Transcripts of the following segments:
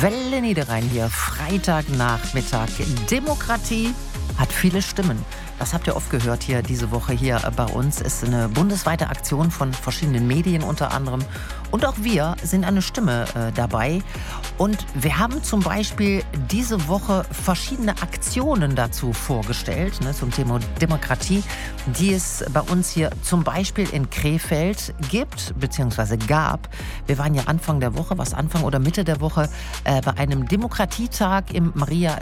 Welle Niederrhein hier, Freitagnachmittag. Demokratie hat viele Stimmen. Das habt ihr oft gehört hier diese Woche hier bei uns. Es ist eine bundesweite Aktion von verschiedenen Medien unter anderem. Und auch wir sind eine Stimme dabei. Und wir haben zum Beispiel diese Woche verschiedene Aktionen dazu vorgestellt, zum Thema Demokratie, die es bei uns hier zum Beispiel in Krefeld gibt, beziehungsweise gab. Wir waren ja Anfang oder Mitte der Woche bei einem Demokratietag im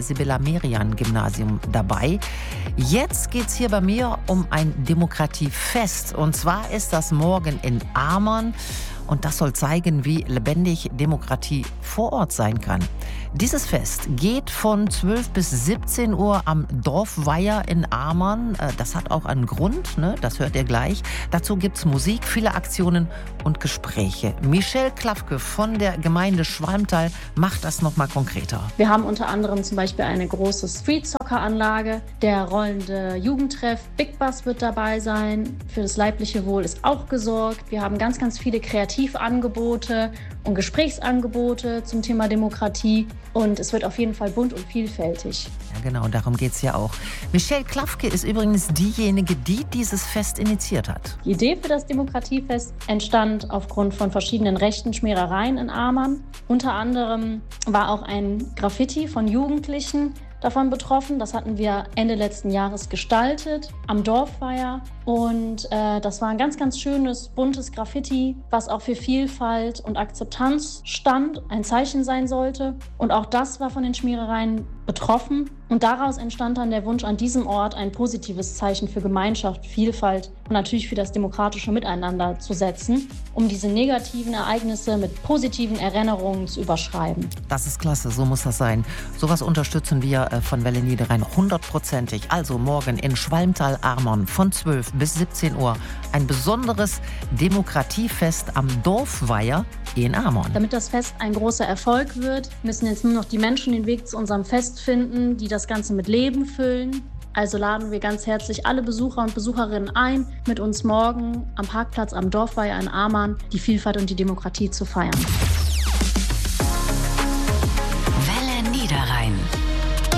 Maria-Sibylla-Merian-Gymnasium dabei. Jetzt geht es hier bei mir um ein Demokratiefest. Und zwar ist das morgen in Amern. Und das soll zeigen, wie lebendig Demokratie vor Ort sein kann. Dieses Fest geht von 12 bis 17 Uhr am Dorfweiher in Amern. Das hat auch einen Grund, das hört ihr gleich. Dazu gibt es Musik, viele Aktionen und Gespräche. Michelle Klafke von der Gemeinde Schwalmtal macht das nochmal konkreter. Wir haben unter anderem zum Beispiel eine große Street-Soccer-Anlage. Der rollende Jugendtreff Big Bass wird dabei sein. Für das leibliche Wohl ist auch gesorgt. Wir haben ganz, ganz viele Kreativangebote und Gesprächsangebote zum Thema Demokratie. Und es wird auf jeden Fall bunt und vielfältig. Ja, genau, darum geht es ja auch. Michelle Klafke ist übrigens diejenige, die dieses Fest initiiert hat. Die Idee für das Demokratiefest entstand aufgrund von verschiedenen rechten Schmärereien in Amern. Unter anderem war auch ein Graffiti von Jugendlichen davon betroffen. Das hatten wir Ende letzten Jahres gestaltet am Dorfweiher. Und das war ein ganz, ganz schönes, buntes Graffiti, was auch für Vielfalt und Akzeptanz stand, ein Zeichen sein sollte. Und auch das war von den Schmierereien betroffen. Und daraus entstand dann der Wunsch, an diesem Ort ein positives Zeichen für Gemeinschaft, Vielfalt und natürlich für das demokratische Miteinander zu setzen, um diese negativen Ereignisse mit positiven Erinnerungen zu überschreiben. Das ist klasse, so muss das sein. Sowas unterstützen wir von Welle Niederrhein 100%. Also morgen in Schwalmtal-Amern von 12 bis 17 Uhr ein besonderes Demokratiefest am Dorfweiher in Amern. Damit das Fest ein großer Erfolg wird, müssen jetzt nur noch die Menschen den Weg zu unserem Fest finden, die das Ganze mit Leben füllen. Also laden wir ganz herzlich alle Besucher und Besucherinnen ein, mit uns morgen am Parkplatz am Dorfweiher in Amern die Vielfalt und die Demokratie zu feiern.